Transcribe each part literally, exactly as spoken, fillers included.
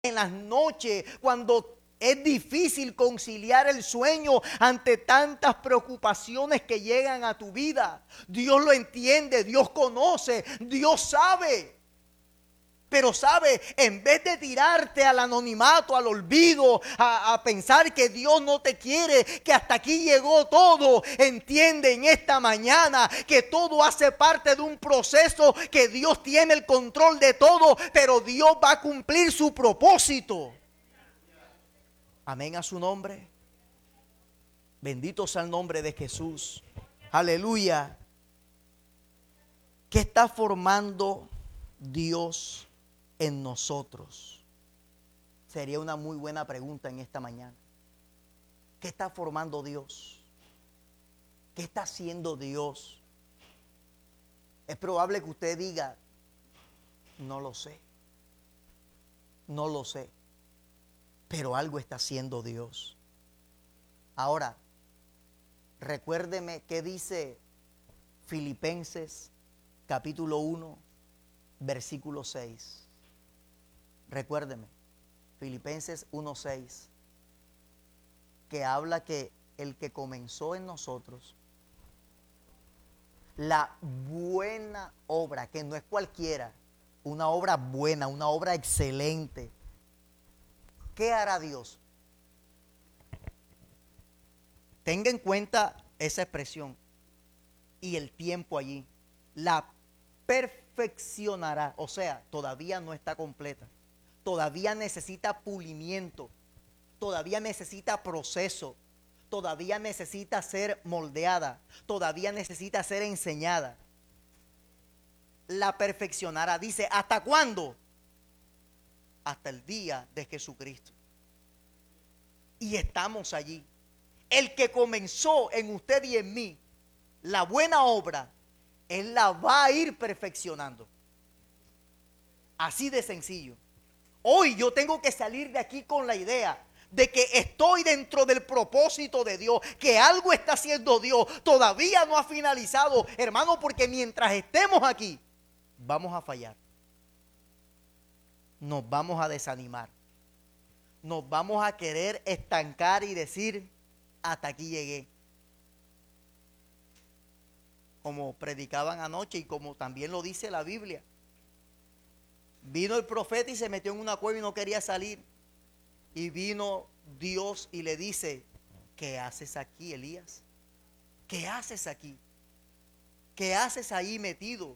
en las noches, cuando es difícil conciliar el sueño ante tantas preocupaciones que llegan a tu vida. Dios lo entiende, Dios conoce, Dios sabe. Pero sabe, en vez de tirarte al anonimato, al olvido, a, a pensar que Dios no te quiere, que hasta aquí llegó todo, entiende en esta mañana que todo hace parte de un proceso, que Dios tiene el control de todo, pero Dios va a cumplir su propósito. Amén a su nombre. Bendito sea el nombre de Jesús. Aleluya. ¿Qué está formando Dios en nosotros? Sería una muy buena pregunta en esta mañana. ¿Qué está formando Dios? ¿Qué está haciendo Dios? Es probable que usted diga, no lo sé, no lo sé, pero algo está haciendo Dios. Ahora, recuérdeme qué dice Filipenses capítulo uno, versículo seis. Recuérdeme, Filipenses uno seis, que habla que el que comenzó en nosotros la buena obra, que no es cualquiera, una obra buena, una obra excelente. ¿Qué hará Dios? Tenga en cuenta esa expresión y el tiempo allí. La perfeccionará, o sea, todavía no está completa. Todavía necesita pulimiento, todavía necesita proceso, todavía necesita ser moldeada, todavía necesita ser enseñada. La perfeccionará. Dice, ¿hasta cuándo? Hasta el día de Jesucristo. Y estamos allí. El que comenzó en usted y en mí la buena obra, Él la va a ir perfeccionando. Así de sencillo. Hoy yo tengo que salir de aquí con la idea de que estoy dentro del propósito de Dios, que algo está haciendo Dios, todavía no ha finalizado, hermano, porque mientras estemos aquí, vamos a fallar. Nos vamos a desanimar. Nos vamos a querer estancar y decir, hasta aquí llegué. Como predicaban anoche y como también lo dice la Biblia. Vino el profeta y se metió en una cueva y no quería salir. Y vino Dios y le dice, ¿qué haces aquí, Elías? ¿Qué haces aquí? ¿Qué haces ahí metido?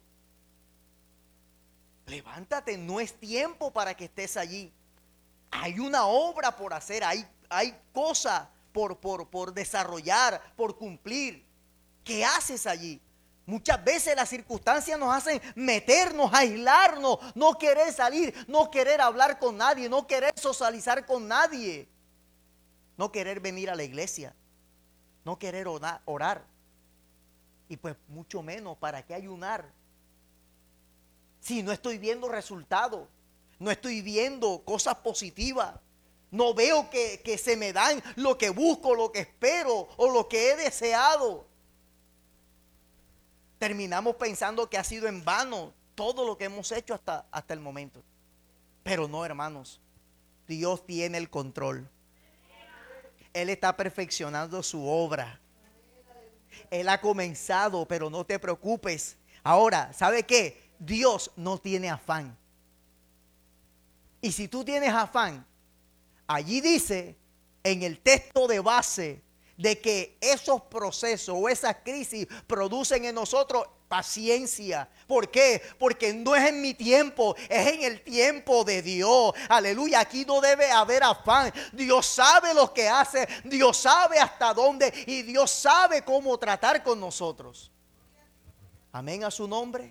Levántate, no es tiempo para que estés allí. Hay una obra por hacer, hay, hay cosas por, por, por desarrollar, por cumplir. ¿Qué haces allí? Muchas veces las circunstancias nos hacen meternos, aislarnos, no querer salir, no querer hablar con nadie, no querer socializar con nadie, no querer venir a la iglesia, no querer orar. Y pues mucho menos, ¿para qué ayunar? Si no estoy viendo resultados, no estoy viendo cosas positivas, no veo que, que se me dan lo que busco, lo que espero o lo que he deseado. Terminamos pensando que ha sido en vano todo lo que hemos hecho hasta, hasta el momento. Pero no, hermanos, Dios tiene el control. Él está perfeccionando su obra. Él ha comenzado, pero no te preocupes. Ahora, ¿sabe qué? Dios no tiene afán. Y si tú tienes afán, allí dice en el texto de base de que esos procesos o esas crisis producen en nosotros paciencia. ¿Por qué? Porque no es en mi tiempo, es en el tiempo de Dios. Aleluya, aquí no debe haber afán. Dios sabe lo que hace, Dios sabe hasta dónde y Dios sabe cómo tratar con nosotros. Amén a su nombre.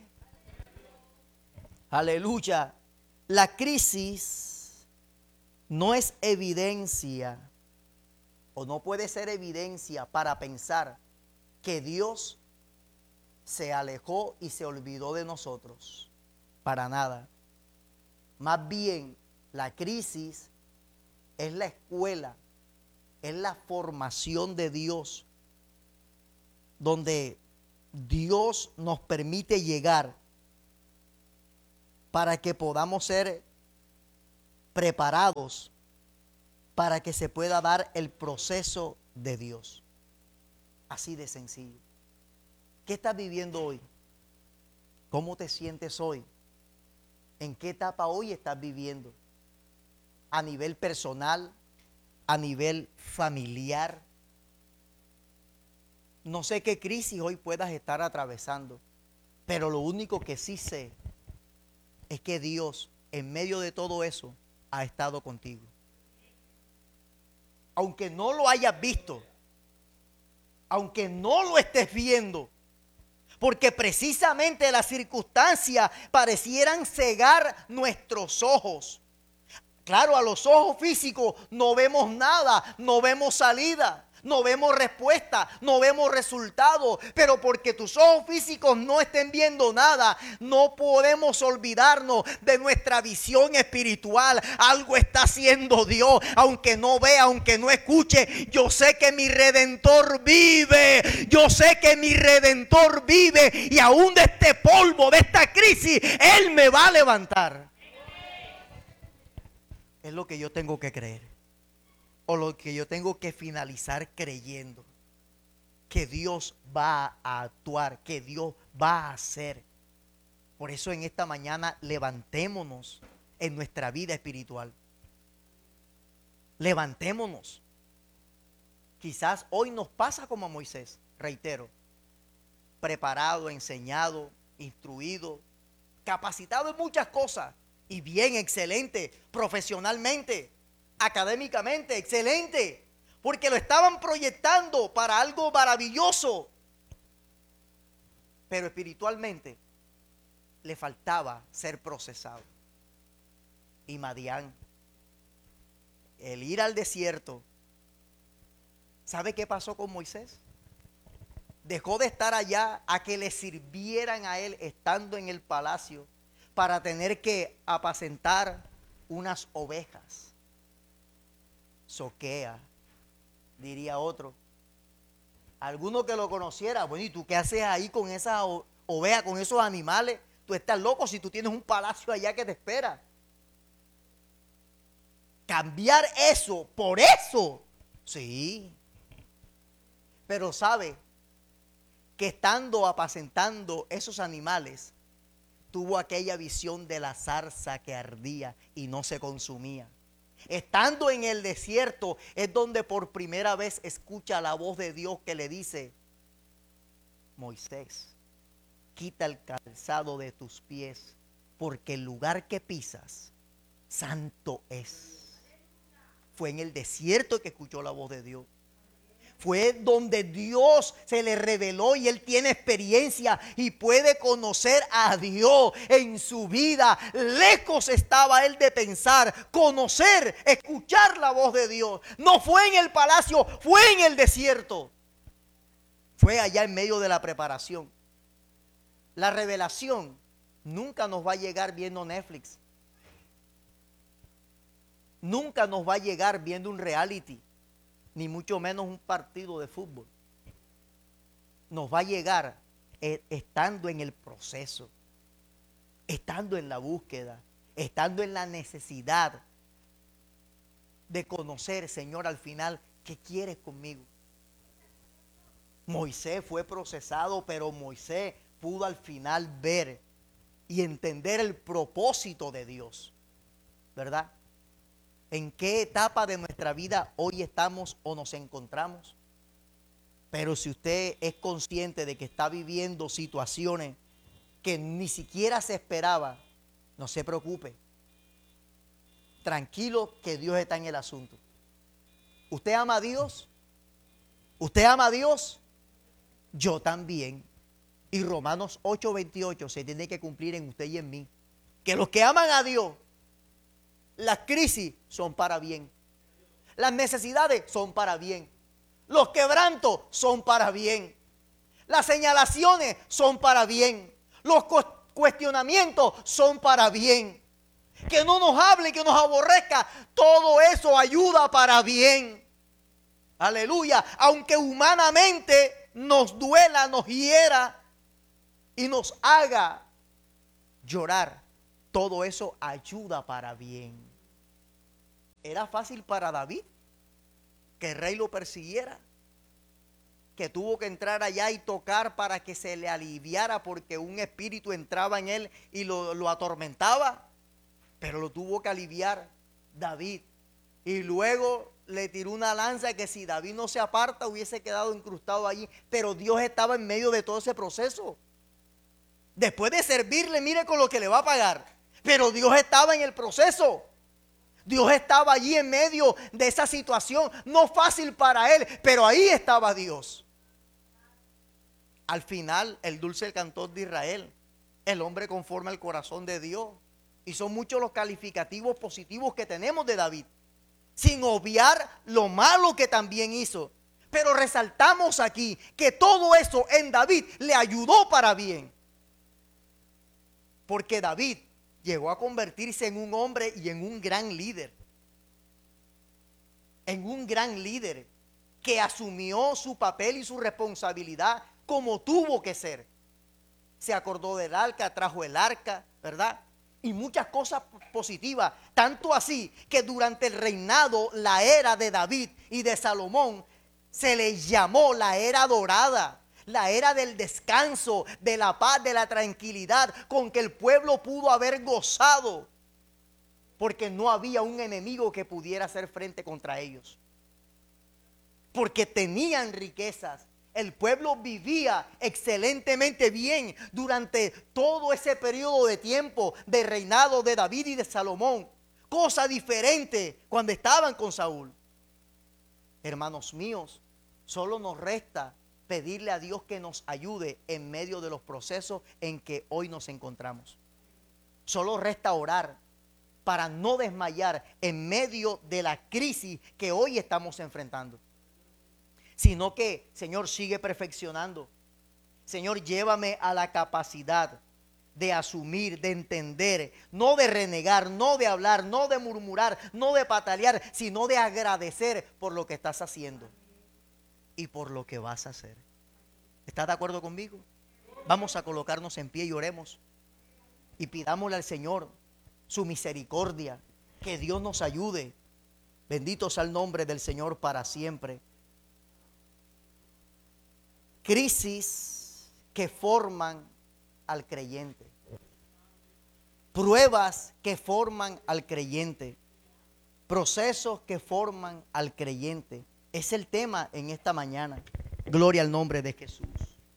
Aleluya. La crisis no es evidencia o no puede ser evidencia para pensar que Dios se alejó y se olvidó de nosotros. Para nada. Más bien, la crisis es la escuela, es la formación de Dios, donde Dios nos permite llegar para que podamos ser preparados para que se pueda dar el proceso de Dios. Así de sencillo. ¿Qué estás viviendo hoy? ¿Cómo te sientes hoy? ¿En qué etapa hoy estás viviendo? A nivel personal, a nivel familiar. No sé qué crisis hoy puedas estar atravesando, pero lo único que sí sé es que Dios, en medio de todo eso, ha estado contigo. Aunque no lo hayas visto, aunque no lo estés viendo, porque precisamente las circunstancias parecieran cegar nuestros ojos. Claro, a los ojos físicos no vemos nada, no vemos salida, no vemos respuesta, no vemos resultado, pero porque tus ojos físicos no estén viendo nada, no podemos olvidarnos de nuestra visión espiritual. Algo está haciendo Dios, aunque no vea, aunque no escuche. Yo sé que mi Redentor vive, yo sé que mi Redentor vive, y aún de este polvo, de esta crisis, Él me va a levantar. Es lo que yo tengo que creer. O lo que yo tengo que finalizar creyendo. Que Dios va a actuar, que Dios va a hacer. Por eso en esta mañana levantémonos en nuestra vida espiritual. Levantémonos. Quizás hoy nos pasa como a Moisés, reitero. Preparado, enseñado, instruido, capacitado en muchas cosas. Y bien, excelente, profesionalmente, académicamente, excelente, porque lo estaban proyectando para algo maravilloso, pero espiritualmente le faltaba ser procesado. Y Madián, el ir al desierto, ¿sabe qué pasó con Moisés? Dejó de estar allá a que le sirvieran a él estando en el palacio para tener que apacentar unas ovejas. Soquea, diría otro. Alguno que lo conociera, bueno, ¿y tú qué haces ahí con esas ovejas, con esos animales? Tú estás loco si tú tienes un palacio allá que te espera. Cambiar eso por eso, sí. Pero sabe que estando apacentando esos animales, tuvo aquella visión de la zarza que ardía y no se consumía. Estando en el desierto es donde por primera vez escucha la voz de Dios que le dice: Moisés, quita el calzado de tus pies, porque el lugar que pisas, santo es. Fue en el desierto que escuchó la voz de Dios. Fue donde Dios se le reveló y él tiene experiencia y puede conocer a Dios en su vida. Lejos estaba él de pensar, conocer, escuchar la voz de Dios. No fue en el palacio, fue en el desierto. Fue allá en medio de la preparación. La revelación nunca nos va a llegar viendo Netflix. Nunca nos va a llegar viendo un reality, ni mucho menos un partido de fútbol. Nos va a llegar eh, estando en el proceso, estando en la búsqueda, estando en la necesidad de conocer, Señor, al final, ¿qué quieres conmigo? Moisés fue procesado, pero Moisés pudo al final ver y entender el propósito de Dios, ¿verdad? ¿En qué etapa de nuestra vida hoy estamos o nos encontramos? Pero si usted es consciente de que está viviendo situaciones que ni siquiera se esperaba, no se preocupe. Tranquilo que Dios está en el asunto. ¿Usted ama a Dios? ¿Usted ama a Dios? Yo también. Y Romanos ocho veintiocho se tiene que cumplir en usted y en mí. Que los que aman a Dios, las crisis son para bien. Las necesidades son para bien. Los quebrantos son para bien. Las señalaciones son para bien. Los cuestionamientos son para bien. Que no nos hable, que nos aborrezca, todo eso ayuda para bien. Aleluya. Aunque humanamente nos duela, nos hiera y nos haga llorar, todo eso ayuda para bien. Era fácil para David que el rey lo persiguiera, que tuvo que entrar allá y tocar para que se le aliviara porque un espíritu entraba en él y lo, lo atormentaba, pero lo tuvo que aliviar David. Y luego le tiró una lanza que si David no se aparta hubiese quedado incrustado allí, pero Dios estaba en medio de todo ese proceso. Después de servirle, mire con lo que le va a pagar, pero Dios estaba en el proceso. Dios estaba allí en medio de esa situación, no fácil para él, pero ahí estaba Dios. Al final, el dulce cantor de Israel, el hombre conforme al corazón de Dios. Y son muchos los calificativos positivos que tenemos de David, sin obviar lo malo que también hizo. Pero resaltamos aquí que todo eso en David le ayudó para bien. Porque David llegó a convertirse en un hombre y en un gran líder. En un gran líder que asumió su papel y su responsabilidad como tuvo que ser. Se acordó del arca, trajo el arca, ¿verdad? Y muchas cosas positivas. Tanto así que durante el reinado, la era de David y de Salomón, se le llamó la era dorada. La era del descanso, de la paz, de la tranquilidad con que el pueblo pudo haber gozado, porque no había un enemigo que pudiera hacer frente contra ellos, porque tenían riquezas. El pueblo vivía excelentemente bien durante todo ese periodo de tiempo de reinado de David y de Salomón, cosa diferente cuando estaban con Saúl. Hermanos míos, solo nos resta pedirle a Dios que nos ayude en medio de los procesos en que hoy nos encontramos. Solo resta orar para no desmayar en medio de la crisis que hoy estamos enfrentando, sino que, Señor, sigue perfeccionando. Señor, llévame a la capacidad de asumir, de entender, no de renegar, no de hablar, no de murmurar, no de patalear, sino de agradecer por lo que estás haciendo y por lo que vas a hacer. ¿Estás de acuerdo conmigo? Vamos a colocarnos en pie y oremos y pidámosle al Señor su misericordia, que Dios nos ayude. Bendito sea el nombre del Señor para siempre. Crisis que forman al creyente, pruebas que forman al creyente, procesos que forman al creyente. Es el tema en esta mañana. Gloria al nombre de Jesús.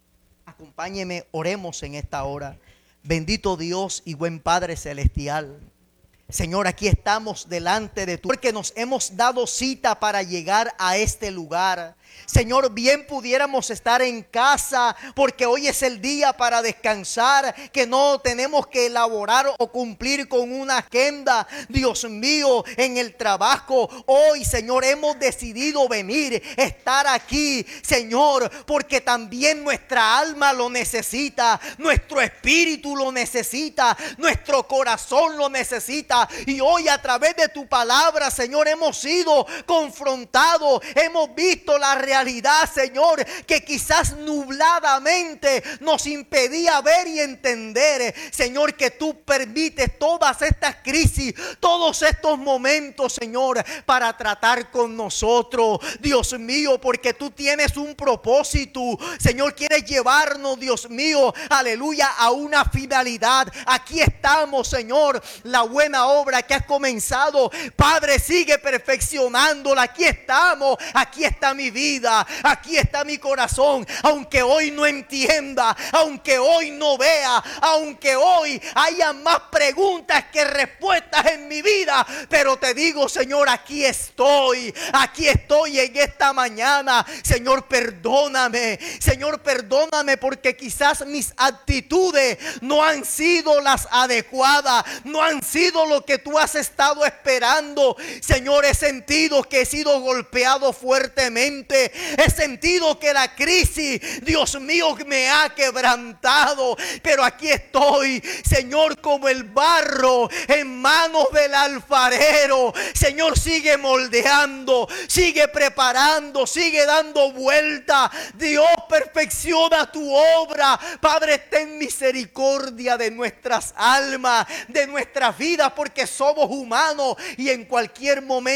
Acompáñeme, oremos en esta hora. Bendito Dios y buen Padre celestial. Señor, aquí estamos delante de tu, porque nos hemos dado cita para llegar a este lugar. Señor, bien pudiéramos estar en casa, porque hoy es el día para descansar, que no tenemos que elaborar o cumplir con una agenda, Dios mío, en el trabajo. Hoy, Señor, hemos decidido venir, estar aquí, Señor, porque también nuestra alma lo necesita, nuestro espíritu lo necesita, nuestro corazón lo necesita. Y hoy, a través de tu palabra, Señor, hemos sido confrontados, hemos visto la realidad, Señor, que quizás nubladamente nos impedía ver y entender. Señor, que tú permites todas estas crisis, todos estos momentos, Señor, para tratar con nosotros, Dios mío, porque tú tienes un propósito. Señor, quieres llevarnos, Dios mío, aleluya, a una finalidad. Aquí estamos, Señor, la buena obra que has comenzado, Padre, sigue perfeccionándola. Aquí estamos, aquí está mi vida, aquí está mi corazón, aunque hoy no entienda, aunque hoy no vea, aunque hoy haya más preguntas que respuestas en mi vida, pero te digo, Señor, aquí estoy, aquí estoy en esta mañana. Señor, perdóname, Señor, perdóname, porque quizás mis actitudes no han sido las adecuadas, no han sido lo que tú has estado esperando. Señor, he sentido que he sido golpeado fuertemente, he sentido que la crisis, Dios mío, me ha quebrantado, pero aquí estoy, Señor, como el barro en manos del alfarero. Señor, sigue moldeando, sigue preparando, sigue dando vuelta. Dios, perfecciona tu obra. Padre, ten misericordia de nuestras almas, de nuestras vidas, porque somos humanos y en cualquier momento